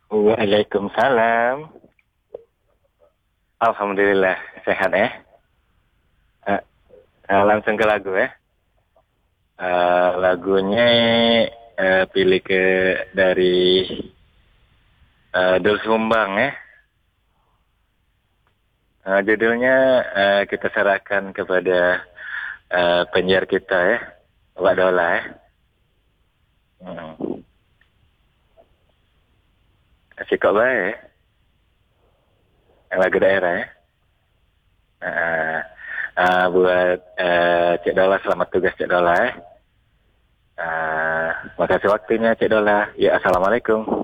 Waalaikumsalam. Alhamdulillah sehat ya. Eh, Langsung ke lagu ya. Lagunya pilih dari Dul Sumbang ya. Judulnya kita serahkan kepada penyiar kita ya, Wak Dola ya. Kasih kok baik ya. Lagu daerah ya. Buat Cik Dola, selamat tugas Cik Dola ya. Makasih waktunya Cik Dola. Ya, Assalamualaikum.